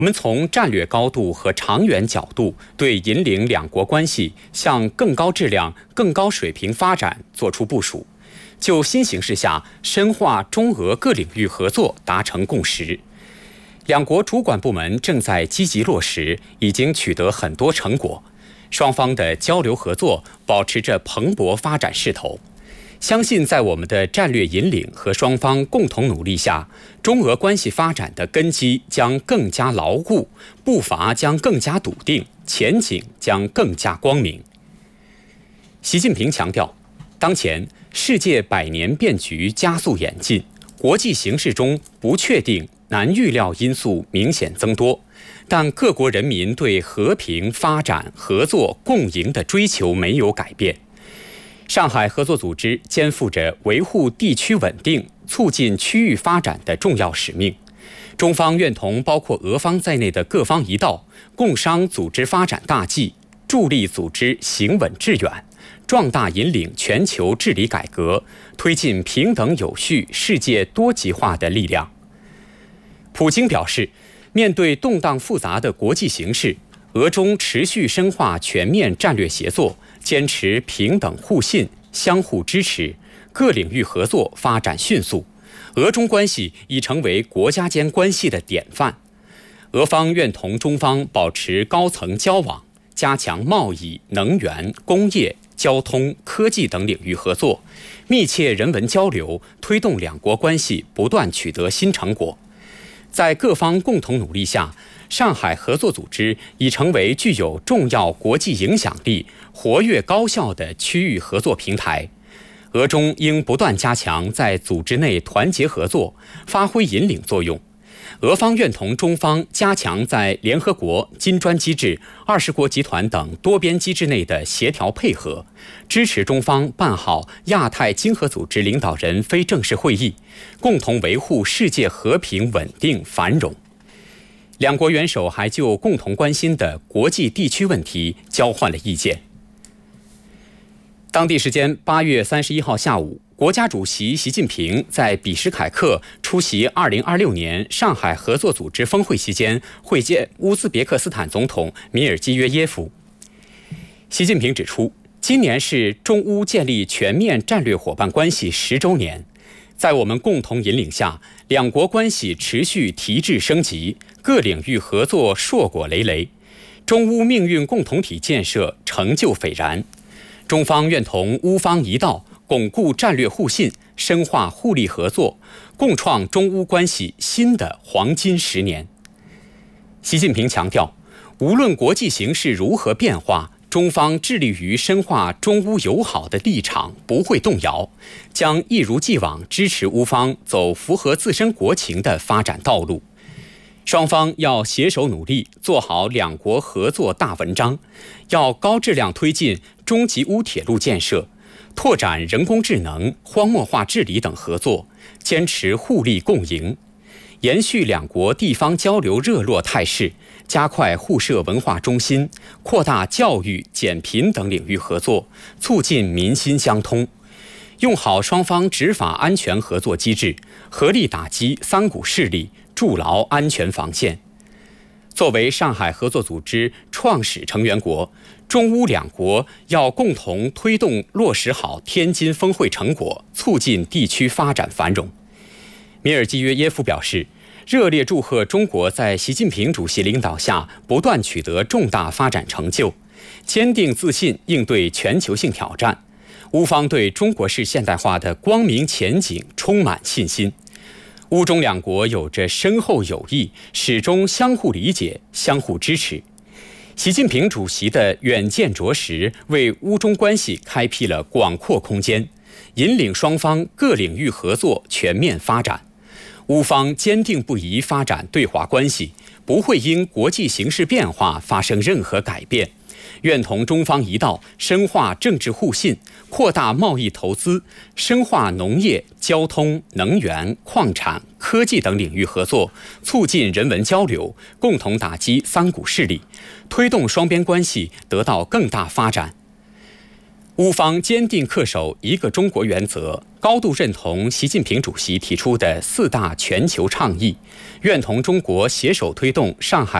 我们从战略高度和长远角度，对引领两国关系向更高质量、更高水平发展作出部署，就新形势下深化中俄各领域合作达成共识。两国主管部门正在积极落实，已经取得很多成果，双方的交流合作保持着蓬勃发展势头。相信在我们的战略引领和双方共同努力下，中俄关系发展的根基将更加牢固，步伐将更加笃定，前景将更加光明。习近平强调，当前世界百年变局加速演进，国际形势中不确定、难预料因素明显增多，但各国人民对和平、发展、合作、共赢的追求没有改变。上海合作组织肩负着维护地区稳定、促进区域发展的重要使命。中方愿同包括俄方在内的各方一道，共商组织发展大计，助力组织行稳致远，壮大引领全球治理改革，推进平等有序、世界多极化的力量。普京表示，面对动荡复杂的国际形势，俄中持续深化全面战略协作，坚持平等互信、相互支持，各领域合作发展迅速。俄中关系已成为国家间关系的典范。俄方愿同中方保持高层交往，加强贸易、能源、工业、交通、科技等领域合作，密切人文交流，推动两国关系不断取得新成果。在各方共同努力下，上海合作组织已成为具有重要国际影响力、活跃高效的区域合作平台。俄中应不断加强在组织内团结合作，发挥引领作用。俄方愿同中方加强在联合国、金砖机制、20国集团等多边机制内的协调配合，支持中方办好亚太经合组织领导人非正式会议，共同维护世界和平、稳定、繁荣。两国元首还就共同关心的国际地区问题交换了意见。当地时间8月31号下午，国家主席习近平在比什凯克出席2026年上海合作组织峰会期间会见乌兹别克斯坦总统米尔基约耶夫。习近平指出，今年是中乌建立全面战略伙伴关系10周年，在我们共同引领下，两国关系持续提质升级，各领域合作硕果累累，中乌命运共同体建设成就斐然。中方愿同乌方一道，巩固战略互信，深化互利合作，共创中乌关系新的黄金10年。习近平强调，无论国际形势如何变化，中方致力于深化中乌友好的立场不会动摇，将一如既往支持乌方走符合自身国情的发展道路。双方要携手努力，做好两国合作大文章，要高质量推进中吉乌铁路建设，拓展人工智能、荒漠化治理等合作，坚持互利共赢，延续两国地方交流热络态势，加快互设文化中心，扩大教育、减贫等领域合作，促进民心相通，用好双方执法安全合作机制，合力打击三股势力，筑牢安全防线。作为上海合作组织创始成员国，中乌两国要共同推动落实好天津峰会成果，促进地区发展繁荣。米尔基约耶夫表示，热烈祝贺中国在习近平主席领导下不断取得重大发展成就，坚定自信应对全球性挑战。乌方对中国式现代化的光明前景充满信心。乌中两国有着深厚友谊，始终相互理解、相互支持。习近平主席的远见卓识，为乌中关系开辟了广阔空间，引领双方各领域合作全面发展。乌方坚定不移发展对华关系，不会因国际形势变化发生任何改变。愿同中方一道，深化政治互信，扩大贸易投资，深化农业、交通、能源、矿产、科技等领域合作，促进人文交流，共同打击三股势力，推动双边关系得到更大发展。 乌方坚定恪守一个中国原则，高度认同习近平主席提出的4大全球倡议，愿同中国携手推动上海